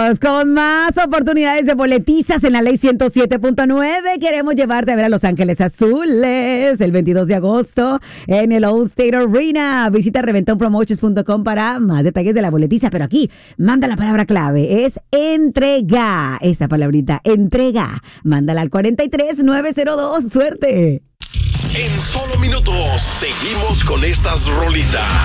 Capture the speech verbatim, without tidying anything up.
Seguimos con más oportunidades de boletizas en la ley ciento siete punto nueve. Queremos llevarte a ver a Los Ángeles Azules el veintidós de agosto en el All State Arena. Visita reventón promotions punto com para más detalles de la boletiza. Pero aquí, manda la palabra clave. Es entrega. Esa palabrita, entrega. Mándala al cuatro tres nueve cero dos. ¡Suerte! En solo minutos, seguimos con estas rolitas.